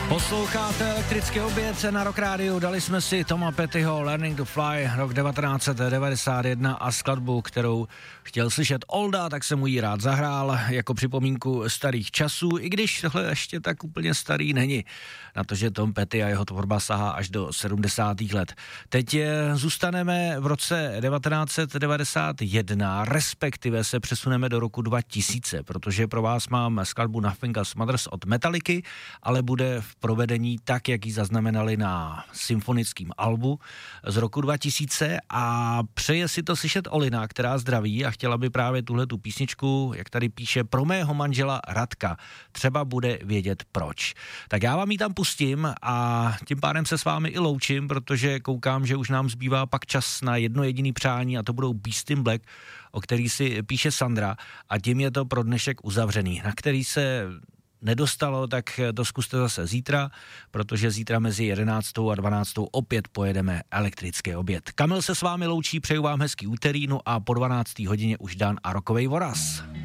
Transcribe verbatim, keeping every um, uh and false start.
Posloucháte Elektrický oběd na Rock Rádiu, dali jsme si Toma Pettyho Learning to Fly, rok devatenáct set devadesát jedna a skladbu, kterou chtěl slyšet Olda, tak jsem mu ji rád zahrál jako připomínku starých časů, i když tohle ještě tak úplně starý není, na to, že Tom Petty a jeho tvorba sahá až do sedmdesátých let. Teď je, zůstaneme v roce devatenáct set devadesát jedna, respektive se přesuneme do roku dva tisíce, protože pro vás mám skladbu Nothing Else Matters od Metallicy, ale bude v provedení tak, jak ji zaznamenali na symfonickém albu z roku dva tisíce a přeje si to slyšet Olina, která zdraví a chtěla by právě tuhle tu písničku, jak tady píše, pro mého manžela Radka. Třeba bude vědět proč. Tak já vám ji tam pustím a tím pádem se s vámi i loučím, protože koukám, že už nám zbývá pak čas na jedno jediný přání a to budou Beast in Black, o který si píše Sandra a tím je to pro dnešek uzavřený, na který se nedostalo, tak to zkuste zase zítra, protože zítra mezi jedenáctou a dvanáctou opět pojedeme Elektrický oběd. Kamil se s vámi loučí, přeju vám hezký úterý, no a po dvanácté hodině už Dan a rokovej voraz.